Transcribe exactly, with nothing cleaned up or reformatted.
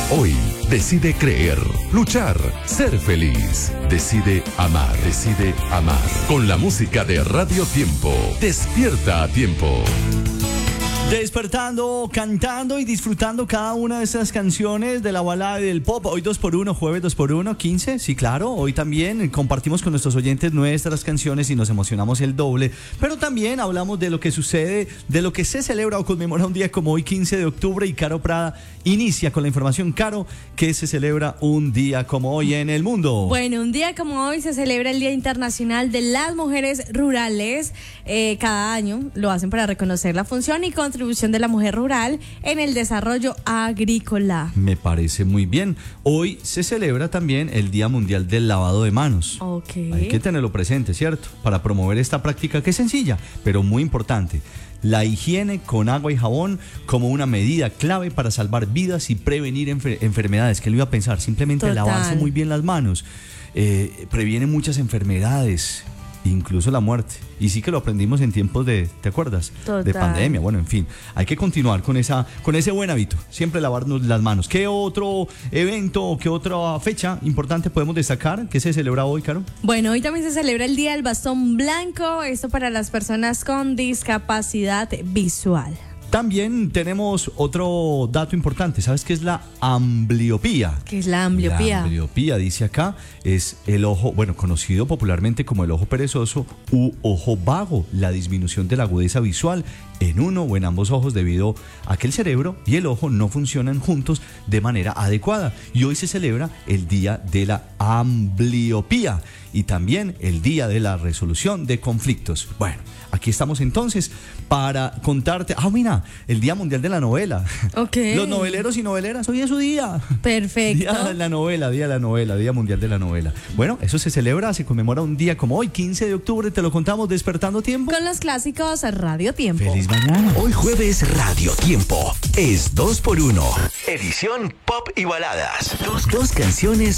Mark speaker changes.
Speaker 1: Hoy decide creer, luchar, ser feliz. Decide amar, decide amar. Con la música de Radio Tiempo. Despierta a tiempo.
Speaker 2: Despertando, cantando y disfrutando cada una de estas canciones de la balada y del pop. Hoy dos por uno, jueves dos por uno, quince, sí claro. Hoy también compartimos con nuestros oyentes nuestras canciones y nos emocionamos el doble. Pero también hablamos de lo que sucede, de lo que se celebra o conmemora un día como hoy, quince de octubre. Y Caro Prada inicia con la información. Caro, ¿qué se celebra un día como hoy en el mundo?
Speaker 3: Bueno, un día como hoy se celebra el Día Internacional de las Mujeres Rurales. Eh, cada año lo hacen para reconocer la función y contribución de la mujer rural en el desarrollo agrícola.
Speaker 2: Me parece muy bien. Hoy se celebra también el Día Mundial del Lavado de Manos.
Speaker 3: Ok.
Speaker 2: Hay que tenerlo presente, ¿cierto? Para promover esta práctica que es sencilla, pero muy importante. La higiene con agua y jabón como una medida clave para salvar vidas y prevenir enfer- enfermedades. ¿Qué le iba a pensar? Simplemente
Speaker 3: Total.
Speaker 2: lavarse muy bien las manos. Eh, previene muchas enfermedades, incluso la muerte. Y sí que lo aprendimos en tiempos de, ¿te acuerdas?
Speaker 3: Total.
Speaker 2: De pandemia. Bueno, en fin, hay que continuar con esa, con ese buen hábito, siempre lavarnos las manos. ¿Qué otro evento o qué otra fecha importante podemos destacar que se celebra hoy, Caro?
Speaker 3: Bueno, hoy también se celebra el Día del Bastón Blanco, esto para las personas con discapacidad visual.
Speaker 2: También tenemos otro dato importante. ¿Sabes qué es la ambliopía?
Speaker 3: ¿Qué es la ambliopía?
Speaker 2: La ambliopía, dice acá, es el ojo, bueno, conocido popularmente como el ojo perezoso u ojo vago, la disminución de la agudeza visual en uno o en ambos ojos debido a que el cerebro y el ojo no funcionan juntos de manera adecuada. Y hoy se celebra el Día de la Ambliopía y también el Día de la Resolución de Conflictos. Bueno, aquí estamos entonces para contarte. Ah, mira, el Día Mundial de la Novela.
Speaker 3: Ok.
Speaker 2: Los noveleros y noveleras, hoy es su día.
Speaker 3: Perfecto.
Speaker 2: Día de la novela, Día de la novela, Día Mundial de la Novela. Bueno, eso se celebra, se conmemora un día como hoy, quince de octubre, te lo contamos Despertando Tiempo.
Speaker 3: Con los clásicos Radio Tiempo.
Speaker 2: Feliz mañana.
Speaker 4: Hoy jueves Radio Tiempo es dos por uno. Edición pop y baladas. Dos, dos canciones